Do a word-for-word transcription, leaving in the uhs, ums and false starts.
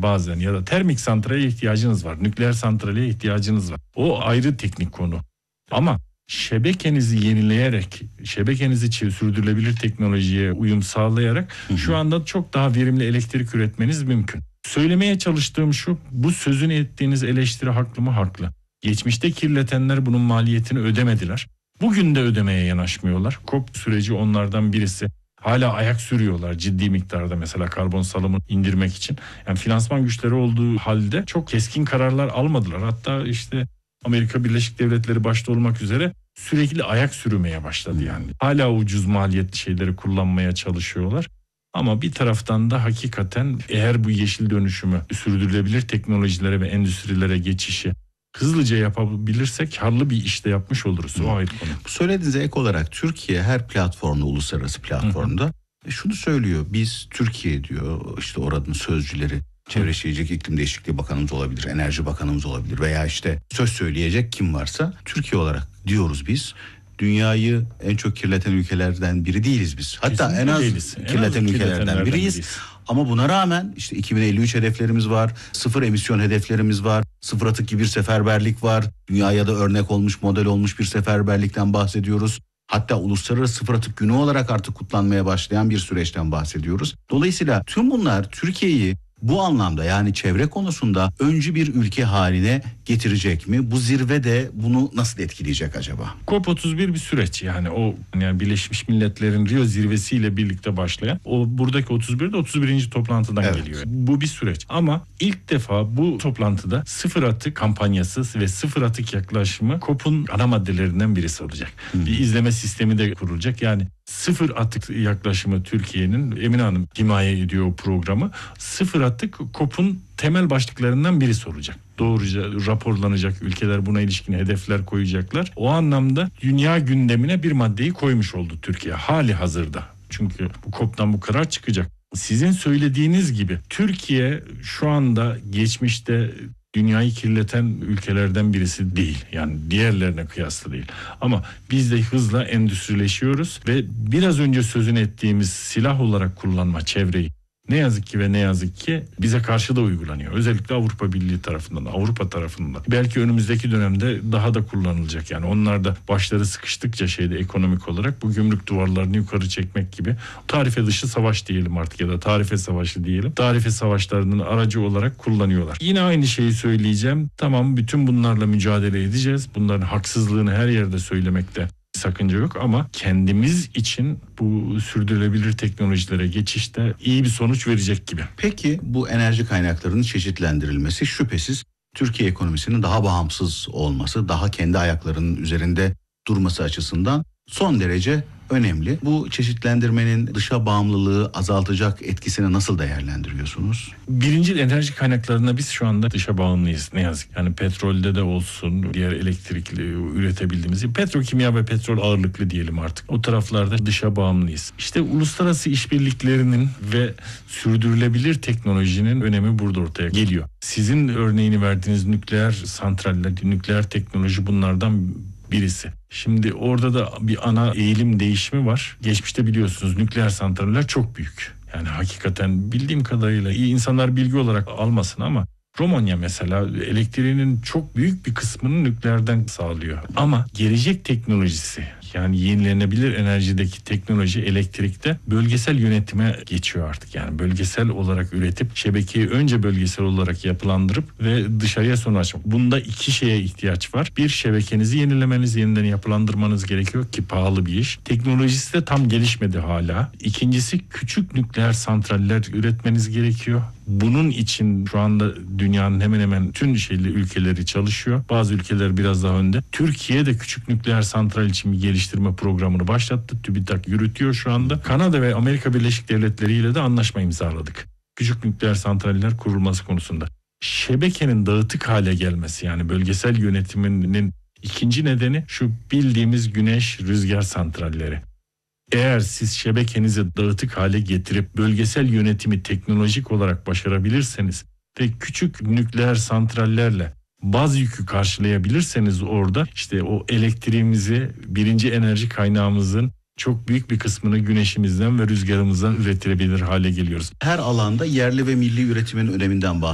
bazen ya da termik santrale ihtiyacınız var. Nükleer santrale ihtiyacınız var. O ayrı teknik konu. Ama şebekenizi yenileyerek, şebekenizi sürdürülebilir teknolojiye uyum sağlayarak hı hı. şu anda çok daha verimli elektrik üretmeniz mümkün. Söylemeye çalıştığım şu, bu sözünü ettiğiniz eleştiri haklı mı? Haklı. Geçmişte kirletenler bunun maliyetini ödemediler. Bugün de ödemeye yanaşmıyorlar. COP süreci onlardan birisi. Hala ayak sürüyorlar ciddi miktarda mesela karbon salımını indirmek için. Yani finansman güçleri olduğu halde çok keskin kararlar almadılar. Hatta işte Amerika Birleşik Devletleri başta olmak üzere sürekli ayak sürmeye başladı yani. Hala ucuz maliyetli şeyleri kullanmaya çalışıyorlar. Ama bir taraftan da hakikaten eğer bu yeşil dönüşümü sürdürülebilir teknolojilere ve endüstrilere geçişi hızlıca yapabilirsek karlı bir işte yapmış oluruz. O ayrı konu. Bu söylediğinize ek olarak Türkiye her platformda, uluslararası platformda hı hı. şunu söylüyor. Biz Türkiye diyor, işte oranın sözcüleri, Çevre Şehircilik İklim Değişikliği Bakanımız olabilir, Enerji Bakanımız olabilir veya işte söz söyleyecek kim varsa Türkiye olarak diyoruz biz. Dünyayı en çok kirleten ülkelerden biri değiliz biz. Hatta kesinlikle en az değiliz. kirleten en az ülkelerden biriyiz. biriyiz. Ama buna rağmen işte iki bin elli üç hedeflerimiz var, sıfır emisyon hedeflerimiz var, sıfır atık bir seferberlik var. Dünyaya da örnek olmuş, model olmuş bir seferberlikten bahsediyoruz. Hatta uluslararası sıfır atık günü olarak artık kutlanmaya başlayan bir süreçten bahsediyoruz. Dolayısıyla tüm bunlar Türkiye'yi bu anlamda, yani çevre konusunda öncü bir ülke haline getirecek mi? Bu zirve de bunu nasıl etkileyecek acaba? COP otuz bir bir süreç, yani o yani Birleşmiş Milletler'in Rio zirvesiyle birlikte başlayan, o buradaki otuz bir de otuz birinci toplantıdan evet. geliyor. Bu bir süreç ama ilk defa bu toplantıda sıfır atık kampanyası ve sıfır atık yaklaşımı COP'un ana maddelerinden birisi olacak. Hmm. Bir izleme sistemi de kurulacak. Yani sıfır atık yaklaşımı Türkiye'nin, Emine Hanım himaye ediyor o programı. Sıfır atık COP'un temel başlıklarından birisi olacak. Doğruca raporlanacak, ülkeler buna ilişkin hedefler koyacaklar. O anlamda dünya gündemine bir maddeyi koymuş oldu Türkiye hali hazırda. Çünkü bu COP'tan bu karar çıkacak. Sizin söylediğiniz gibi Türkiye şu anda geçmişte dünyayı kirleten ülkelerden birisi değil. Yani diğerlerine kıyasla değil. Ama biz de hızla endüstrileşiyoruz ve biraz önce sözünü ettiğimiz silah olarak kullanma çevreyi ne yazık ki ve ne yazık ki bize karşı da uygulanıyor. Özellikle Avrupa Birliği tarafından, Avrupa tarafından. Belki önümüzdeki dönemde daha da kullanılacak. Yani onlar da başları sıkıştıkça şeyde ekonomik olarak bu gümrük duvarlarını yukarı çekmek gibi tarife dışı savaş diyelim artık ya da tarife savaşı diyelim. Tarife savaşlarının aracı olarak kullanıyorlar. Yine aynı şeyi söyleyeceğim. Tamam, bütün bunlarla mücadele edeceğiz. Bunların haksızlığını her yerde söylemekte sakınca yok ama kendimiz için bu sürdürülebilir teknolojilere geçişte iyi bir sonuç verecek gibi. Peki bu enerji kaynaklarının çeşitlendirilmesi şüphesiz Türkiye ekonomisinin daha bağımsız olması, daha kendi ayaklarının üzerinde durması açısından son derece önemli. Bu çeşitlendirmenin dışa bağımlılığı azaltacak etkisini nasıl değerlendiriyorsunuz? Birinci enerji kaynaklarına biz şu anda dışa bağımlıyız ne yazık. Yani petrolde de olsun, diğer elektrikli üretebildiğimiz, petrokimya ve petrol ağırlıklı diyelim artık. O taraflarda dışa bağımlıyız. İşte uluslararası işbirliklerinin ve sürdürülebilir teknolojinin önemi burada ortaya geliyor. Sizin örneğini verdiğiniz nükleer santraller, nükleer teknoloji bunlardan birisi. Şimdi orada da bir ana eğilim değişimi var. Geçmişte biliyorsunuz nükleer santraller çok büyük. Yani hakikaten bildiğim kadarıyla iyi insanlar bilgi olarak almasın ama Romanya mesela elektriğinin çok büyük bir kısmını nükleerden sağlıyor. Ama gelecek teknolojisi, yani yenilenebilir enerjideki teknoloji elektrikte bölgesel yönetime geçiyor artık. Yani bölgesel olarak üretip şebekeyi önce bölgesel olarak yapılandırıp ve dışarıya sonra açmak. Bunda iki şeye ihtiyaç var. Bir, şebekenizi yenilemeniz, yeniden yapılandırmanız gerekiyor ki pahalı bir iş. Teknolojisi de tam gelişmedi hala. İkincisi, küçük nükleer santraller üretmeniz gerekiyor. Bunun için şu anda dünyanın hemen hemen tüm şeyli ülkeleri çalışıyor. Bazı ülkeler biraz daha önde. Türkiye de küçük nükleer santral için bir geliştirme programını başlattı. TÜBİTAK yürütüyor şu anda. Kanada ve Amerika Birleşik Devletleri ile de anlaşma imzaladık. Küçük nükleer santraller kurulması konusunda. Şebekenin dağıtık hale gelmesi, yani bölgesel yönetiminin ikinci nedeni şu bildiğimiz güneş, rüzgar santralleri. Eğer siz şebekenizi dağıtık hale getirip bölgesel yönetimi teknolojik olarak başarabilirseniz ve küçük nükleer santrallerle baz yükü karşılayabilirseniz orada işte o elektriğimizi, birinci enerji kaynağımızın çok büyük bir kısmını güneşimizden ve rüzgarımızdan üretilebilir hale geliyoruz. Her alanda yerli ve milli üretimin öneminden bahsediyoruz.